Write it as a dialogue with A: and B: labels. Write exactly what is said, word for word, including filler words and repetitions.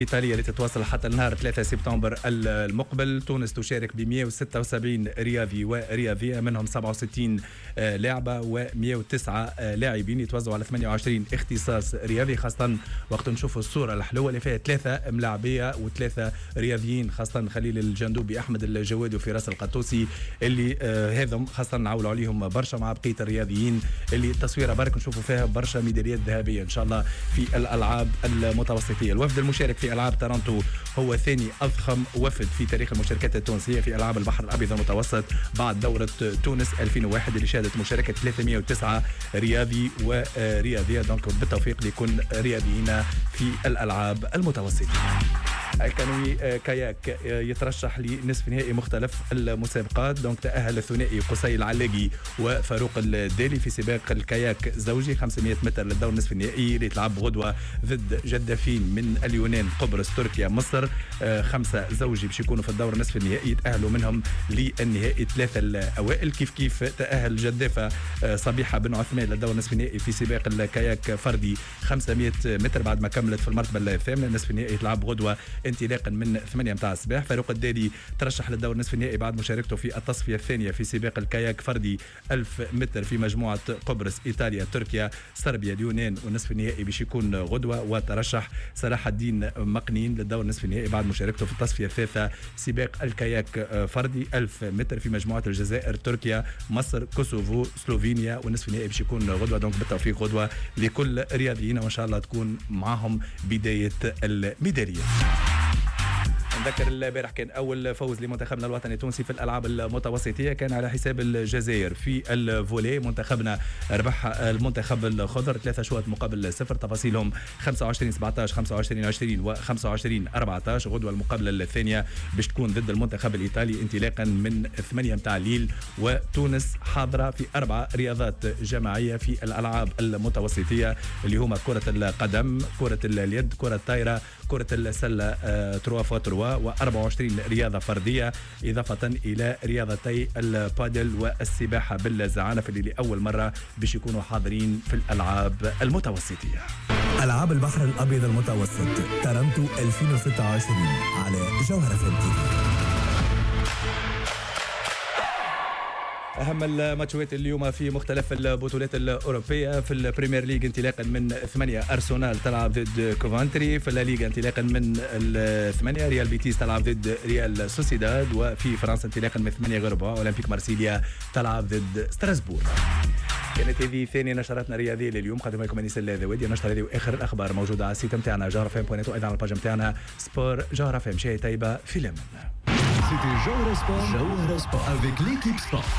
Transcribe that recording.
A: إيطاليا اللي تتواصل حتى النهار ثلاثة سبتمبر المقبل. تونس تشارك ب مئة وستة وسبعين رياضي ورياضية، منهم سبعة وستين لاعبة و109 لاعبين يتوزعوا على ثمانية وعشرين اختصاص رياضي، خاصة وقت نشوفوا الصورة الحلوة اللي فيها ثلاثة ملاعبية وثلاثة رياضيين، خاصة خليل الجندوبي، أحمد الجوادي وفراس القطوسي، اللي آه هذم خاصة نعولوا عليهم برشا مع بقية الرياضيين اللي تصويرة برك نشوفوا فيها برشا ميداليات ذهبية إن شاء الله في الألعاب المتوسطية. الوفد المشارك في ألعاب تورونتو هو ثاني أضخم وفد في تاريخ المشاركات التونسية في ألعاب البحر الأبيض المتوسط بعد دورة تونس ألفين وواحد اللي شهدت مشاركة ثلاثمئة وتسعة رياضي ورياضية، دونك بالتوفيق لكل رياضيين في الألعاب المتوسطة. الكانوي كاياك يترشح لنصف نهائي مختلف المسابقات، دونك تأهل الثنائي قصي العلاقي وفاروق الدالي في سباق الكاياك الزوجي خمسمئة متر للدور نصف النهائي اللي تلعب غدوة ضد جدافين من اليونان، قبرص، تركيا، مصر. خمسة زوجي باش يكونوا في الدور نصف النهائي، تأهلوا منهم للنهائي ثلاثة الأوائل. كيف كيف تأهل جدافة صبيحة بن عثمان للدور نصف النهائي في سباق الكاياك فردي خمسمئة متر بعد ما كملت في المرتبة الثامنة. نصف النهائي تلعب غدوة انطلاقا من ثمانية متاع الصباح. فاروق الدالي ترشح للدور نصف النهائي بعد مشاركته في التصفية الثانية في سباق الكاياك فردي ألف متر في مجموعة قبرص، إيطاليا، تركيا، صربيا، اليونان، والنصف النهائي باش يكون غدوة. وترشح صلاح الدين مقنين للدور نصف النهائي بعد مشاركته في التصفية الثالثة سباق الكاياك فردي ألف متر في مجموعة الجزائر، تركيا، مصر، كوسوفو، سلوفينيا، والنصف النهائي باش يكون غدوة. دونك بالتوفيق غدوة لكل رياضيين وإن شاء الله تكون معهم بداية الميدالية. نذكر البارح كان أول فوز لمنتخبنا الوطني التونسي في الألعاب المتوسطية كان على حساب الجزائر في الفولي. منتخبنا ربح المنتخب الخضر ثلاثة شوط مقابل صفر، تفاصيلهم خمسة وعشرين سبعة عشر، خمسة وعشرين عشرين و خمسة وعشرين أربعة عشر. غدوة المقابلة الثانية باش تكون ضد المنتخب الإيطالي انطلاقا من ثمانية متاع الليل. وتونس حاضرة في أربع رياضات جماعية في الألعاب المتوسطية اللي هما كرة القدم، كرة اليد، كرة الطايرة، كرة السلة ثلاثة فاصلة ثلاثة وأربعة وعشرين رياضة فردية، إضافة إلى رياضتي البادل والسباحة بالزعانف اللي لأول مرة باش يكونوا حاضرين في الألعاب المتوسطية.
B: ألعاب البحر الأبيض المتوسط تورونتو ألفين وستة وعشرين على جوهرة اف ام تي في.
A: أهم الماتشات اليوم في مختلف البطولات الأوروبية. في البريمير ليج انطلاقا من ثمانية أرسنال تلعب ضد كوفانتري، في الليغا انطلاقا من الثمانية ريال بيتيس تلعب ضد ريال سوسيداد، وفي فرنسا انطلاقا من ثمانية غربة أولمبيك مارسيليا تلعب ضد ستراسبورغ. كانت هذه ثاني نشراتنا الرياضية لليوم، قدم لكم أنيس الذوادي. النشرة هذه وآخر الأخبار موجودة على السيت نتاعنا جوهرة اف ام دوت نت وأيضا على الباج نتاعنا سبور جوهرة اف ام. شاي طيبة في الأمان.
C: C'était Joël Sport, Joël Sport avec l'équipe sport.